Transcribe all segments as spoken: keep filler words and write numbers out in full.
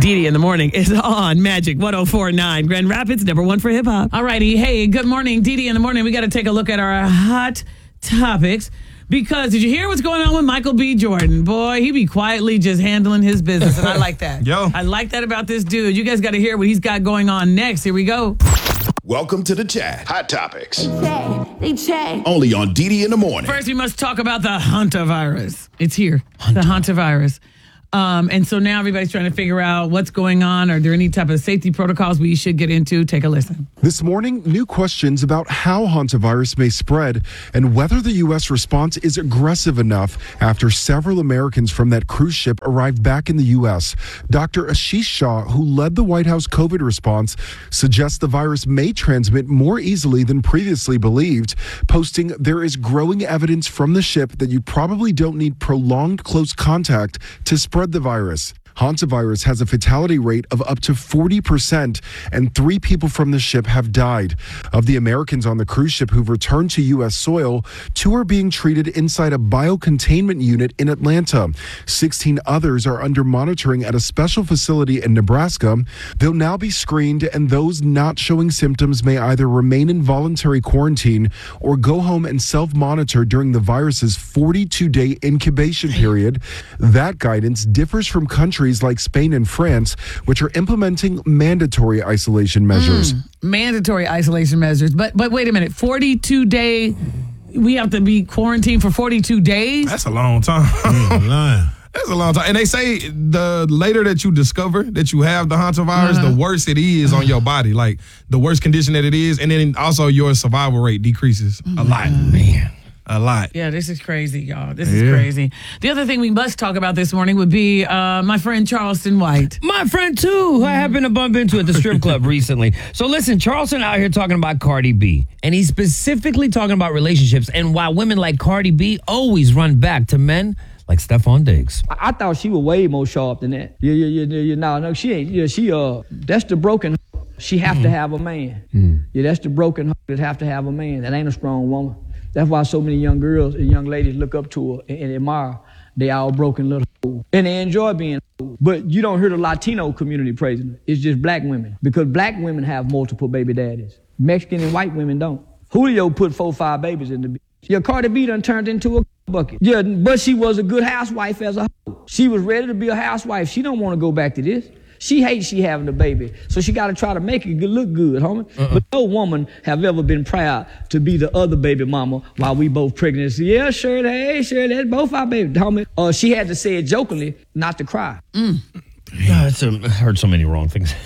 Didi in the morning is on Magic one oh four point nine. Grand Rapids, number one for hip hop. All righty. Hey, good morning, Didi in the morning. We got to take a look at our hot topics. Because did you hear what's going on with Michael B. Jordan? Boy, he be quietly just handling his business, and I like that. Yo. I like that about this dude. You guys got to hear what he's got going on next. Here we go. Welcome to the chat. Hot topics. They check. They check. Only on Didi in the morning. First, we must talk about the hantavirus. It's here, the hantavirus. Um, and so now everybody's trying to figure out what's going on. Are there any type of safety protocols we should get into? Take a listen. This morning, new questions about how hantavirus may spread and whether the U S response is aggressive enough after several Americans from that cruise ship arrived back in the U S. Doctor Ashish Shah, who led the White House COVID response, suggests the virus may transmit more easily than previously believed, posting, "There is growing evidence from the ship that you probably don't need prolonged close contact to spread the virus." Hantavirus has a fatality rate of up to forty percent, and three people from the ship have died. Of the Americans on the cruise ship who've returned to U S soil, two are being treated inside a biocontainment unit in Atlanta. sixteen others are under monitoring at a special facility in Nebraska. They'll now be screened, and those not showing symptoms may either remain in voluntary quarantine or go home and self-monitor during the virus's forty-two day incubation period. That guidance differs from countries like Spain and France, which are implementing mandatory isolation measures. Mm, mandatory isolation measures. But but wait a minute, forty-two day, we have to be quarantined for forty-two days? That's a long time. Mm, That's a long time. And they say the later that you discover that you have the hantavirus, uh-huh. the worse it is on your body. Like, the worse condition that it is. And then also your survival rate decreases oh a lot. God. Man. A lot. Yeah, this is crazy, y'all. This Yeah. is crazy. The other thing we must talk about this morning would be uh, my friend Charleston White. My friend, too, who I happened to bump into at the strip club recently. So listen, Charleston out here talking about Cardi B, and he's specifically talking about relationships and why women like Cardi B always run back to men like Stephon Diggs. I, I thought she was way more sharp than that. Yeah, yeah, yeah, yeah. No, no, she ain't. Yeah, she uh, that's the broken. She have mm. to have a man. Mm. Yeah, that's the broken that have to have a man. That ain't a strong woman. That's why so many young girls and young ladies look up to her and, and admire. They all broken little hoes. And they enjoy being hoes. But you don't hear the Latino community praising her. It's just black women. Because black women have multiple baby daddies. Mexican and white women don't. Julio put four, five babies in the bitch. Yeah, Cardi B done turned into a bucket. Yeah, but she was a good housewife as a hoe. She was ready to be a housewife. She don't want to go back to this. She hates she having a baby, so she got to try to make it look good, homie. Uh-uh. But no woman have ever been proud to be the other baby mama while we both pregnant. So, yeah, Shirley, hey, Shirley, that's both our babies, homie. Uh, she had to say it jokingly, not to cry. Mm. Yeah, it's a, I heard so many wrong things.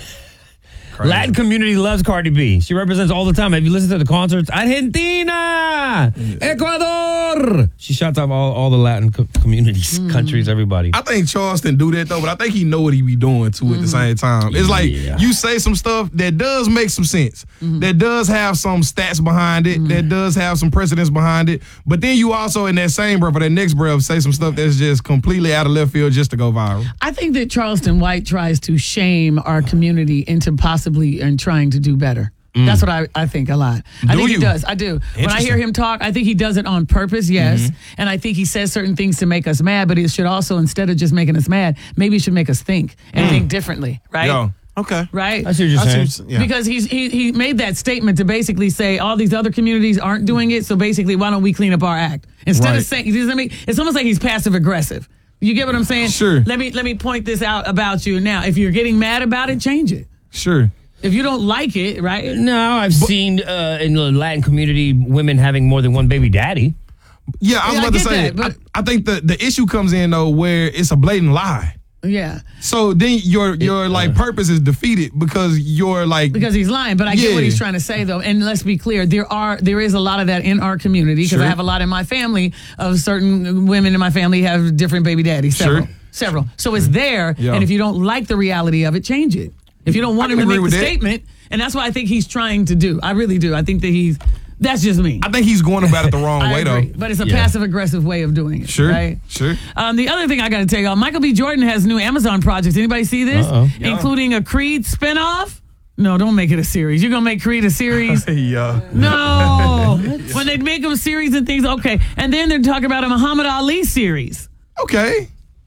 Latin community loves Cardi B. She represents all the time. Have you listened to the concerts? Argentina, Ecuador. She shouts out all, all the Latin co- communities, mm. countries, everybody. I think Charleston do that, though, but I think he know what he be doing, too, mm-hmm. at the same time. It's like yeah. you say some stuff that does make some sense, mm-hmm. that does have some stats behind it, mm-hmm. that does have some precedence behind it, but then you also, in that same breath or that next breath, say some stuff that's just completely out of left field just to go viral. I think that Charleston White tries to shame our community into possibly and trying to do better. Mm. That's what I, I think a lot. I do think you? he does. I do. When I hear him talk, I think he does it on purpose, yes. Mm-hmm. And I think he says certain things to make us mad, but it should also, instead of just making us mad, maybe it should make us think and mm. think differently, right? Yo. Okay. Right? I see what you're saying. Yeah. Because he's, he he made that statement to basically say all these other communities aren't doing it, so basically why don't we clean up our act? Instead right. of saying, you know what I mean? It's almost like he's passive aggressive. You get what I'm saying? Sure. Let me let me point this out about you now. If you're getting mad about it, change it. Sure. If you don't like it, right? No, I've but, seen uh, in the Latin community women having more than one baby daddy. Yeah, I was yeah, about I to say, that, but, I, I think the, the issue comes in, though, where it's a blatant lie. Yeah. So then your your it, like uh, purpose is defeated because you're like because he's lying. But I yeah. get what he's trying to say though. And let's be clear, there are there is a lot of that in our community because sure. I have a lot in my family of certain women in my family have different baby daddies. Several, sure. several. So it's there. Yeah. And if you don't like the reality of it, change it. If you don't want him to make the that. statement, and that's what I think he's trying to do. I really do. I think that he's. That's just me. I think he's going about it the wrong way, agree, though. But it's a yeah. passive-aggressive way of doing it. Sure, right? sure. Um, the other thing I got to tell y'all, Michael B. Jordan has new Amazon projects. Anybody see this? Uh-oh. Yeah. Including a Creed spinoff? No, don't make it a series. You're going to make Creed a series? yeah. No. When they make them series and things, okay. And then they're talking about a Muhammad Ali series. Okay.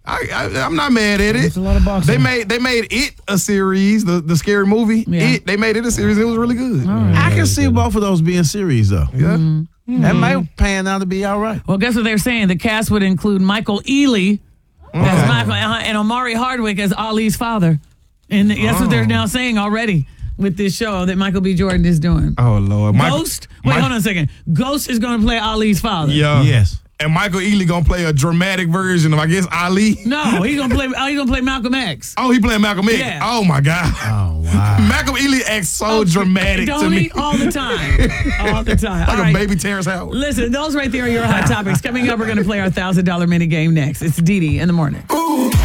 I, I, I'm not mad at it. There's a lot of boxing. They made they made it a series, the, the scary movie. Yeah. It they made it a series. It was really good. I can see both of those being series, though. Yeah. Mm-hmm. That might pan out to be all right. Well, guess what they're saying? The cast would include Michael Ealy as Michael and Omari Hardwick as Ali's father. And that's what they're now saying already with this show that Michael B. Jordan is doing. Oh Lord, Michael- Ghost? Wait, Mi- hold on a second. Ghost is going to play Ali's father. Yeah. Yes. And Michael Ealy gonna play a dramatic version of, I guess, Ali. No, he's gonna play. Oh, he's gonna play Malcolm X. Oh, he playing Malcolm X. Yeah. Oh my God. Oh, wow. Malcolm Ealy acts so dramatic Don't to me. he? All the time. All the time. Like All a right. baby Terrence Howard. Listen, those right there are your hot topics. Coming up, we're gonna play our thousand dollar mini game next. It's Dee Dee in the morning. Ooh.